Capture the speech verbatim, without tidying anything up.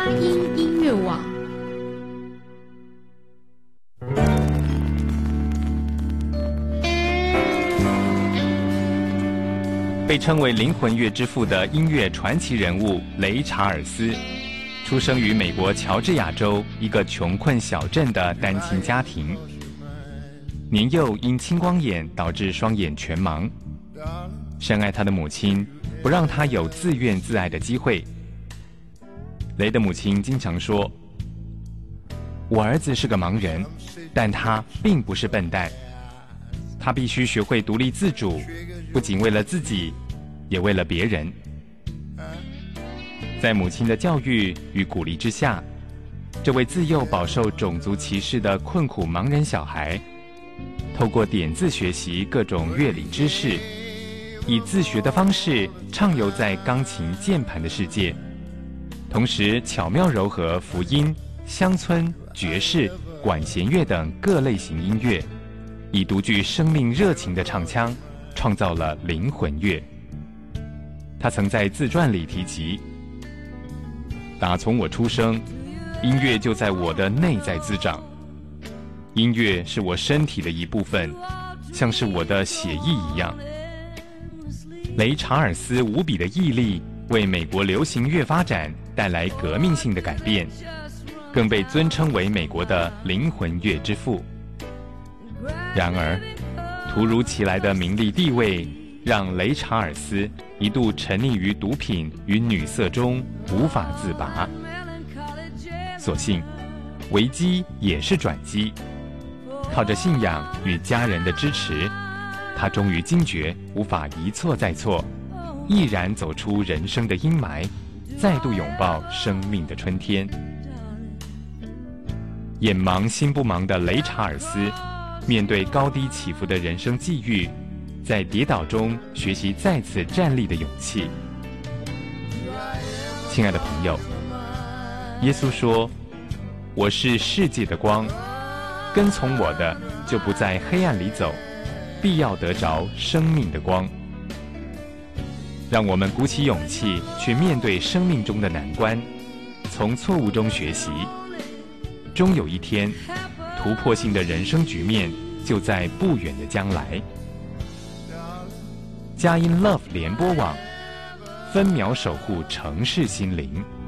音音乐网。 被称为灵魂乐之父的音乐传奇人物雷查尔斯，出生于美国乔治亚州一个穷困小镇的单亲家庭。年幼因青光眼导致双眼全盲，深爱他的母亲不让他有自怨自艾的机会。雷的母亲经常说：“我儿子是个盲人，但他并不是笨蛋。他必须学会独立自主，不仅为了自己，也为了别人。”在母亲的教育与鼓励之下，这位自幼饱受种族歧视的困苦盲人小孩，透过点字学习各种乐理知识，以自学的方式畅游在钢琴键盘的世界，同时巧妙糅合福音、乡村、爵士、管弦乐等各类型音乐，以独具生命热情的唱腔创造了灵魂乐。他曾在自传里提及：“打从我出生，音乐就在我的内在滋长。音乐是我身体的一部分，像是我的血液一样。”雷查尔斯无比的毅力为美国流行乐发展带来革命性的改变，更被尊称为美国的灵魂乐之父。然而，突如其来的名利地位让雷查尔斯一度沉溺于毒品与女色中无法自拔。所幸，危机也是转机，靠着信仰与家人的支持，他终于惊觉无法一错再错，毅然走出人生的阴霾，再度拥抱生命的春天。眼盲心不盲的雷查尔斯，面对高低起伏的人生际遇，在跌倒中学习再次站立的勇气。亲爱的朋友，耶稣说：“我是世界的光，跟从我的就不在黑暗里走，必要得着生命的光。”让我们鼓起勇气去面对生命中的难关，从错误中学习，终有一天，突破性的人生局面就在不远的将来。佳音 Love 联播网，分秒守护城市心灵。